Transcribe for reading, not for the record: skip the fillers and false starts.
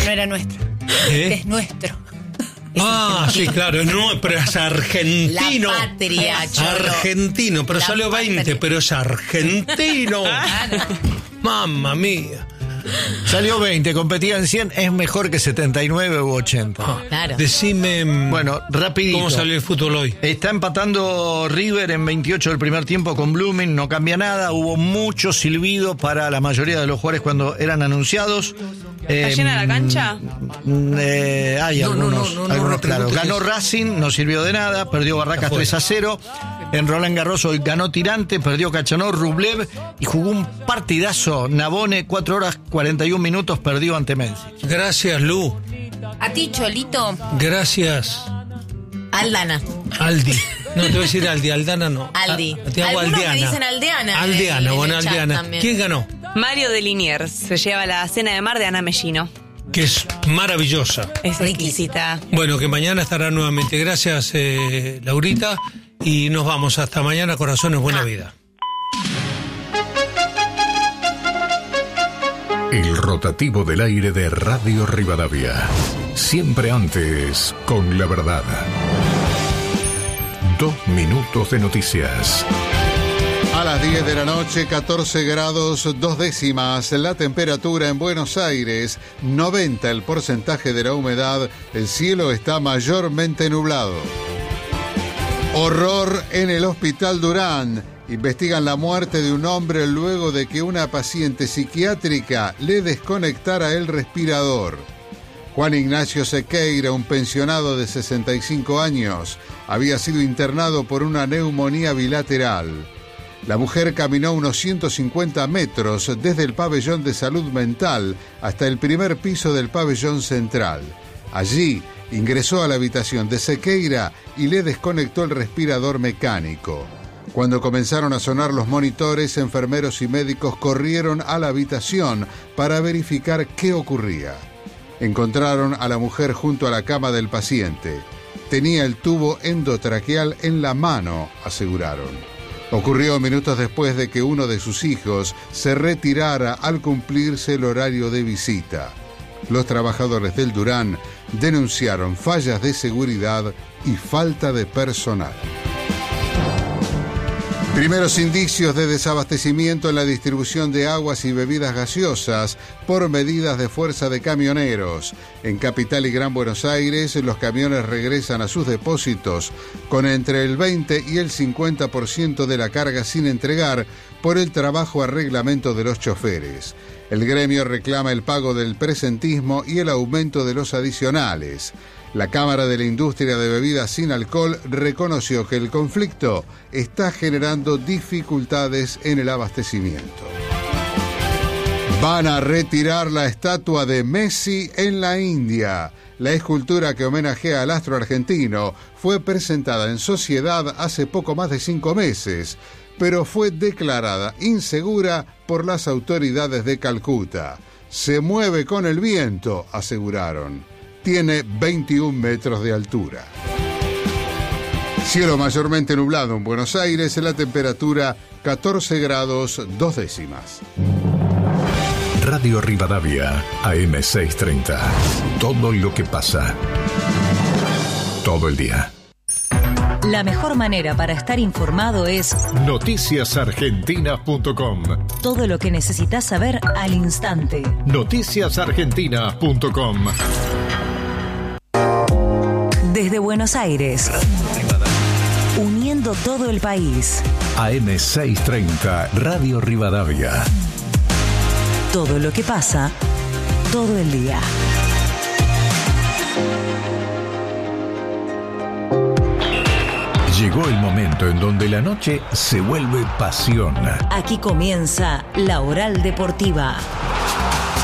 no era nuestro. Es nuestro. Sí, claro, no, pero es argentino. La patria, cholo. Argentino, pero La salió 20, patria. pero es argentino. Claro. Mamma mía. Salió 20, competía en 100, es mejor que 79 u 80. Claro. Decime, Bueno, rapidito. ¿cómo salió el fútbol hoy? Está empatando River en 28 del primer tiempo con Blooming, no cambia nada, hubo mucho silbido para la mayoría de los jugadores cuando eran anunciados. ¿Está llena la cancha? Hay algunos, no claro. preguntes Ganó eso. Racing, no sirvió de nada, perdió Barracas 3-0. En Roland Garros hoy ganó Tirante, perdió Cachanó, Rublev y jugó un partidazo. Navone, 4 horas 41 minutos, perdió ante Messi. Gracias, Lu. A ti, Cholito. Gracias, Aldana. Aldi. No, te voy a decir Aldi, Aldana no. Aldi. Te hago Algunos Aldeana. me dicen Aldeana. Aldeana, en bueno, el chat Aldeana. también. ¿Quién ganó? Mario de Liniers se lleva la cena de mar de Ana Mellino. Que es maravillosa. Es exquisita. Bueno, que mañana estará nuevamente. Gracias, Laurita. Y nos vamos. Hasta mañana, corazones, buena vida. El rotativo del aire de Radio Rivadavia. Siempre antes, con la verdad. 2 minutos de noticias. A las 10 de la noche, 14 grados 2 décimas, la temperatura en Buenos Aires, 90 el porcentaje de la humedad, el cielo está mayormente nublado. Horror en el Hospital Durán. Investigan la muerte de un hombre luego de que una paciente psiquiátrica le desconectara el respirador. Juan Ignacio Sequeira, un pensionado de 65 años, había sido internado por una neumonía bilateral. La mujer caminó unos 150 metros desde el pabellón de salud mental hasta el primer piso del pabellón central. Allí ingresó a la habitación de Sequeira y le desconectó el respirador mecánico. Cuando comenzaron a sonar los monitores, enfermeros y médicos corrieron a la habitación para verificar qué ocurría. Encontraron a la mujer junto a la cama del paciente. Tenía el tubo endotraqueal en la mano, aseguraron. Ocurrió minutos después de que uno de sus hijos se retirara al cumplirse el horario de visita. Los trabajadores del Durán denunciaron fallas de seguridad y falta de personal. Primeros indicios de desabastecimiento en la distribución de aguas y bebidas gaseosas por medidas de fuerza de camioneros. En Capital y Gran Buenos Aires, los camiones regresan a sus depósitos con entre el 20 y el 50% de la carga sin entregar por el trabajo a reglamento de los choferes. El gremio reclama el pago del presentismo y el aumento de los adicionales. La Cámara de la Industria de Bebidas sin Alcohol reconoció que el conflicto está generando dificultades en el abastecimiento. Van a retirar la estatua de Messi en la India. La escultura que homenajea al astro argentino fue presentada en sociedad hace poco más de 5 meses, pero fue declarada insegura por las autoridades de Calcuta. Se mueve con el viento, aseguraron. Tiene 21 metros de altura. Cielo mayormente nublado en Buenos Aires, la temperatura 14 grados 2 décimas. Radio Rivadavia, AM630. Todo lo que pasa. Todo el día. La mejor manera para estar informado es Noticiasargentinas.com. todo lo que necesitas saber al instante. Noticiasargentinas.com. Desde Buenos Aires, uniendo todo el país. AM630, Radio Rivadavia. Todo lo que pasa, todo el día. Llegó el momento en donde la noche se vuelve pasión. Aquí comienza La Oral Deportiva.